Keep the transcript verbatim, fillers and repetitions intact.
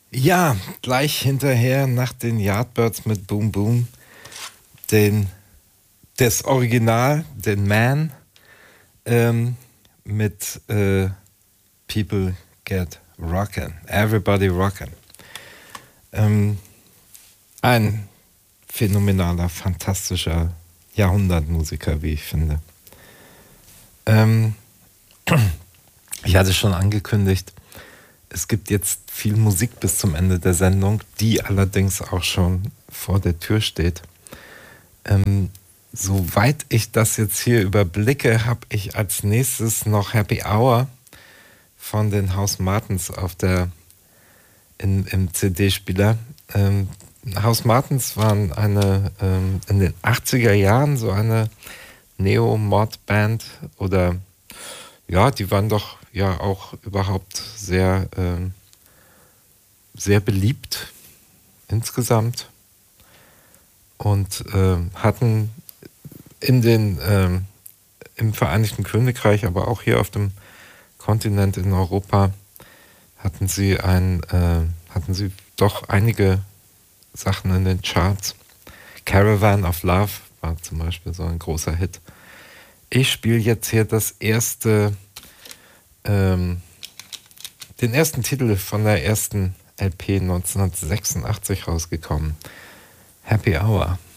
Ja, gleich hinterher nach den Yardbirds mit Boom Boom, den, das Original, den Man, ähm, mit äh, People Get Rockin', Everybody Rockin'. Ähm, ein phänomenaler, fantastischer Jahrhundertmusiker, wie ich finde. Ähm, ich hatte schon angekündigt, es gibt jetzt viel Musik bis zum Ende der Sendung, die allerdings auch schon vor der Tür steht. Ähm, soweit ich das jetzt hier überblicke, habe ich als nächstes noch Happy Hour von den House Martins auf der, in, im C D-Spieler. Ähm, House Martins waren eine ähm, in den achtziger Jahren so eine Neo-Mod-Band oder ja, die waren doch ja auch überhaupt sehr, ähm, sehr beliebt insgesamt und ähm, hatten in den ähm, im Vereinigten Königreich, aber auch hier auf dem Kontinent in Europa hatten sie ein äh, hatten sie doch einige Sachen in den Charts. Caravan of Love war zum Beispiel so ein großer Hit. Ich spiele jetzt hier das erste, ähm, den ersten Titel von der ersten L P neunzehnhundertsechsundachtzig rausgekommen. Happy Hour.